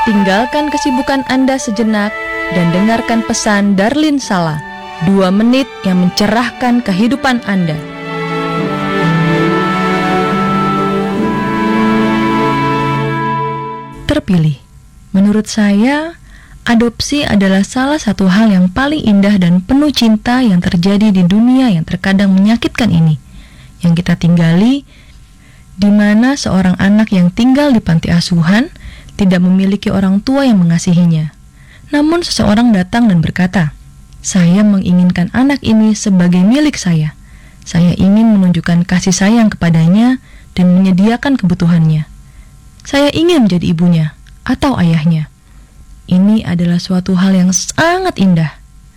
Tinggalkan kesibukan Anda sejenak dan dengarkan pesan Darlin Sala, 2 menit yang mencerahkan kehidupan Anda. Terpilih. Menurut saya, adopsi adalah salah satu hal yang paling indah dan penuh cinta yang terjadi di dunia yang terkadang menyakitkan ini, yang kita tinggali, di mana seorang anak yang tinggal di panti asuhan tidak memiliki orang tua yang mengasihinya. Namun seseorang datang dan berkata, "Saya menginginkan anak ini sebagai milik saya. Saya ingin menunjukkan kasih sayang kepadanya dan menyediakan kebutuhannya. Saya ingin menjadi ibunya atau ayahnya." Ini adalah suatu hal yang sangat indah.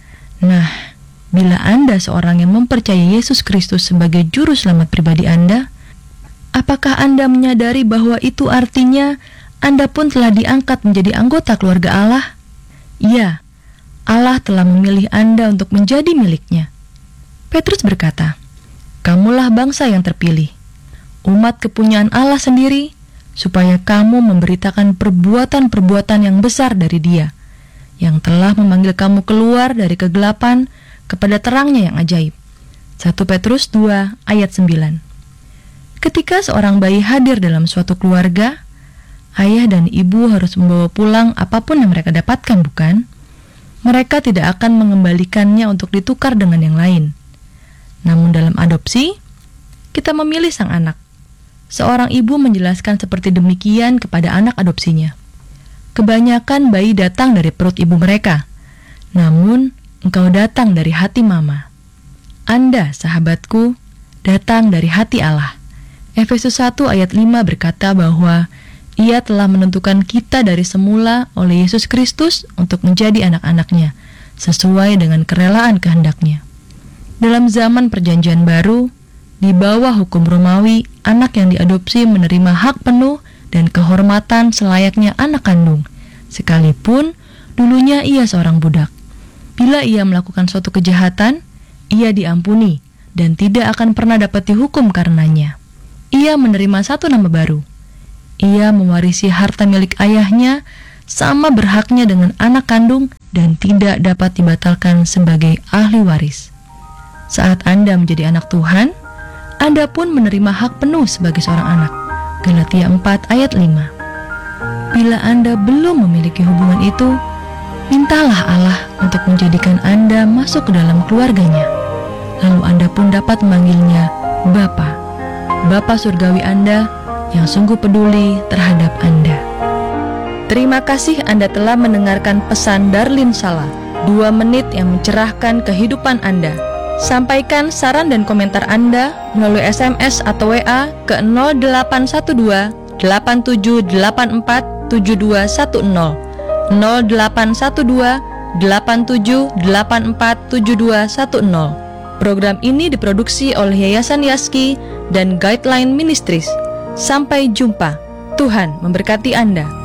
Nah, bila Anda seorang yang mempercayai Yesus Kristus sebagai juru selamat pribadi Anda, apakah Anda menyadari bahwa itu artinya Anda pun telah diangkat menjadi anggota keluarga Allah? Ya, Allah telah memilih Anda untuk menjadi miliknya. Petrus berkata, "Kamulah bangsa yang terpilih, umat kepunyaan Allah sendiri, supaya kamu memberitakan perbuatan-perbuatan yang besar dari Dia, yang telah memanggil kamu keluar dari kegelapan kepada terangnya yang ajaib." 1 Petrus 2 ayat 9. Ketika seorang bayi hadir dalam suatu keluarga, ayah dan ibu harus membawa pulang apapun yang mereka dapatkan, bukan? Mereka tidak akan mengembalikannya untuk ditukar dengan yang lain. Namun dalam adopsi, kita memilih sang anak. Seorang ibu menjelaskan seperti demikian kepada anak adopsinya. "Kebanyakan bayi datang dari perut ibu mereka, namun engkau datang dari hati mama. Anda, sahabatku, datang dari hati Allah." Efesus 1 ayat 5 berkata bahwa Ia telah menentukan kita dari semula oleh Yesus Kristus untuk menjadi anak-anaknya, sesuai dengan kerelaan kehendak-Nya. Dalam zaman Perjanjian Baru, di bawah hukum Romawi, anak yang diadopsi menerima hak penuh dan kehormatan selayaknya anak kandung, sekalipun dulunya ia seorang budak. Bila ia melakukan suatu kejahatan, ia diampuni dan tidak akan pernah dapat dihukum karenanya. Ia menerima satu nama baru. Ia mewarisi harta milik ayahnya sama berhaknya dengan anak kandung dan tidak dapat dibatalkan sebagai ahli waris. Saat Anda menjadi anak Tuhan, Anda pun menerima hak penuh sebagai seorang anak. Galatia 4 ayat 5. Bila Anda belum memiliki hubungan itu, mintalah Allah untuk menjadikan Anda masuk ke dalam keluarganya. Lalu Anda pun dapat memanggilnya Bapa. Bapa surgawi Anda yang sungguh peduli terhadap Anda. Terima kasih Anda telah mendengarkan pesan Darlin Sala, 2 menit yang mencerahkan kehidupan Anda. Sampaikan saran dan komentar Anda melalui SMS atau WA ke 0812 8784 7210 0812 8784 7210. Program ini diproduksi oleh Yayasan Yaski dan Guideline Ministries. Sampai jumpa. Tuhan memberkati Anda.